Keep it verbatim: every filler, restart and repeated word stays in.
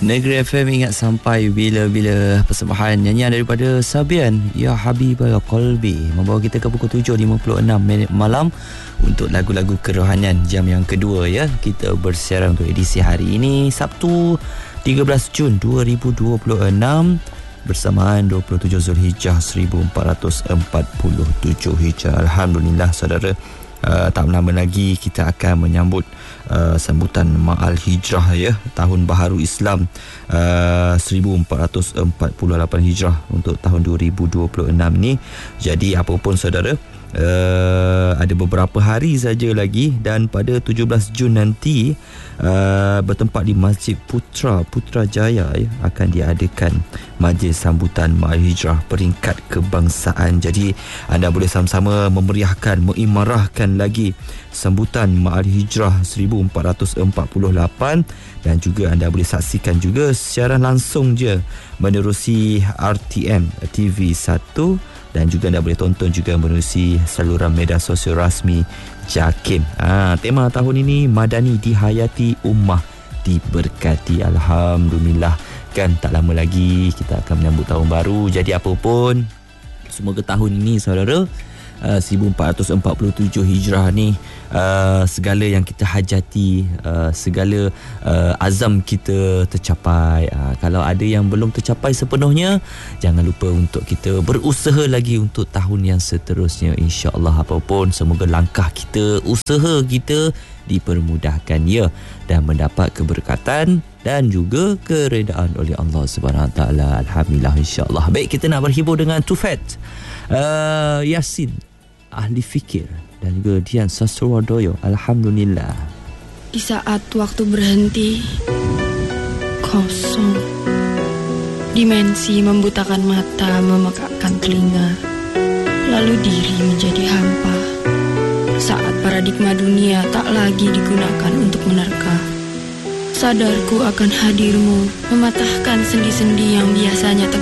Negeri F M ingat sampai bila-bila. Persembahan nyanyian daripada Sabian, Ya Habibal Qalbi, membawa kita ke pukul tujuh lima puluh enam minit malam untuk lagu-lagu kerohanian jam yang kedua ya. Kita bersiaran untuk edisi hari ini Sabtu tiga belas Jun dua ribu dua puluh enam bersamaan dua puluh tujuh Zulhijjah seribu empat ratus empat puluh tujuh Hijrah. Alhamdulillah saudara, uh, tak lama lagi kita akan menyambut uh, sambutan Ma'al Hijrah ya, tahun baharu Islam uh, seribu empat ratus empat puluh lapan Hijrah untuk tahun dua ribu dua puluh enam ni. Jadi apapun saudara, Uh, ada beberapa hari saja lagi, dan pada tujuh belas Jun nanti uh, bertempat di Masjid Putra Putrajaya ya, akan diadakan majlis sambutan Ma'al Hijrah peringkat kebangsaan. Jadi anda boleh sama-sama memeriahkan, mengimarahkan lagi sambutan Ma'al Hijrah seribu empat ratus empat puluh lapan, dan juga anda boleh saksikan juga secara langsung je menerusi R T M T V satu, dan juga anda boleh tonton juga menerusi saluran media sosial rasmi JAKIM. Ha, tema tahun ini Madani dihayati, ummah diberkati. Alhamdulillah, kan tak lama lagi kita akan menyambut tahun baru. Jadi apa pun, semoga tahun ini saudara, Uh, seribu empat ratus empat puluh tujuh Hijrah ni, uh, segala yang kita hajati, uh, segala uh, azam kita tercapai. Uh, kalau ada yang belum tercapai sepenuhnya, jangan lupa untuk kita berusaha lagi untuk tahun yang seterusnya, insya-Allah. Apapun, semoga langkah kita, usaha kita dipermudahkan ya, dan mendapat keberkatan dan juga keredaan oleh Allah Subhanahu Wa Taala. Alhamdulillah, insya-Allah. Baik, kita nak berhibur dengan Tufat uh, Yasin Ahli Fikir dan juga Dian Sastrowardoyo. Alhamdulillah. Di saat waktu berhenti, kosong, dimensi membutakan mata, memekakkan telinga, lalu diri menjadi hampa. Saat paradigma dunia tak lagi digunakan untuk menerka, sadarku akan hadirmu mematahkan sendi-sendi yang biasanya teguh